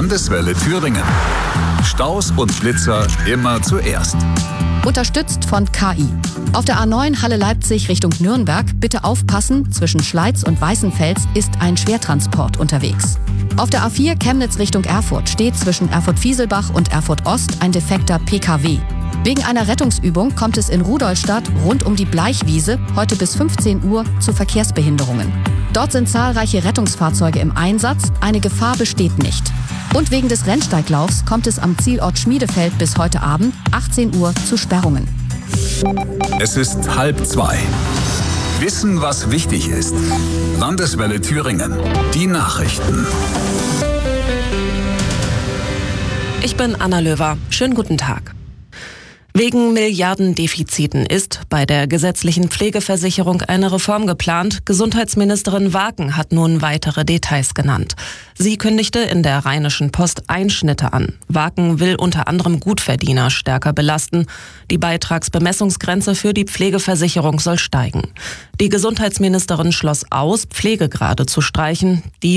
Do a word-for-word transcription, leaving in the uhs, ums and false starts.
Landeswelle Thüringen. Staus und Blitzer immer zuerst. Unterstützt von K I. Auf der A neun Halle Leipzig Richtung Nürnberg bitte aufpassen, zwischen Schleiz und Weißenfels ist ein Schwertransport unterwegs. Auf der A vier Chemnitz Richtung Erfurt steht zwischen Erfurt-Fieselbach und Erfurt-Ost ein defekter P K W. Wegen einer Rettungsübung kommt es in Rudolstadt rund um die Bleichwiese heute bis fünfzehn Uhr zu Verkehrsbehinderungen. Dort sind zahlreiche Rettungsfahrzeuge im Einsatz, eine Gefahr besteht nicht. Und wegen des Rennsteiglaufs kommt es am Zielort Schmiedefeld bis heute Abend achtzehn Uhr zu Sperrungen. Es ist halb zwei. Wissen, was wichtig ist. Landeswelle Thüringen. Die Nachrichten. Ich bin Anna Löwer. Schönen guten Tag. Wegen Milliardendefiziten ist bei der gesetzlichen Pflegeversicherung eine Reform geplant. Gesundheitsministerin Waken hat nun weitere Details genannt. Sie kündigte in der Rheinischen Post Einschnitte an. Waken will unter anderem Gutverdiener stärker belasten. Die Beitragsbemessungsgrenze für die Pflegeversicherung soll steigen. Die Gesundheitsministerin schloss aus, Pflegegrade zu streichen. Die